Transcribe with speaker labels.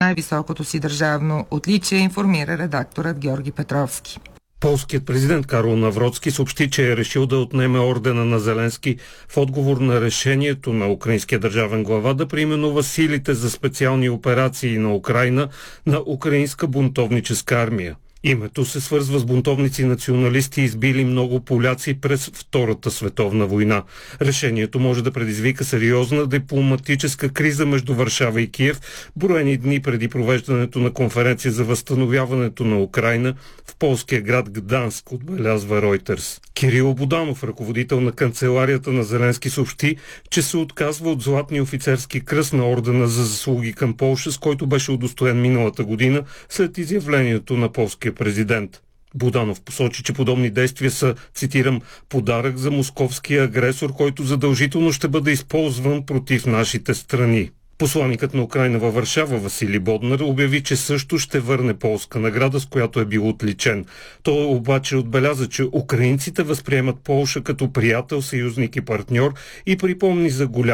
Speaker 1: най-високото си държавно отличие, информира редакторът Георги Петровски.
Speaker 2: Полският президент Карол Навроцки съобщи, че е решил да отнеме ордена на Зеленски в отговор на решението на украинския държавен глава да преименува силите за специални операции на Украйна на Украинска бунтовническа армия. Името се свързва с бунтовници националисти, избили много поляци през Втората световна война. Решението може да предизвика сериозна дипломатическа криза между Варшава и Киев, броени дни преди провеждането на конференция за възстановяването на Украйна в полския град Гданск, отбелязва Reuters. Кирил Буданов, ръководител на канцеларията на Зеленски, съобщи, че се отказва от златния офицерски кръст на ордена за заслуги към Полша, с който беше удостоен миналата година след изявлението на полския президент. Буданов посочи, че подобни действия са, цитирам, подарък за московския агресор, който задължително ще бъде използван против нашите страни. Посланикът на Украйна във Варшава Василий Боднар обяви, че също ще върне полска награда, с която е бил отличен. Той обаче отбеляза, че украинците възприемат Полша като приятел, съюзник и партньор и припомни за голям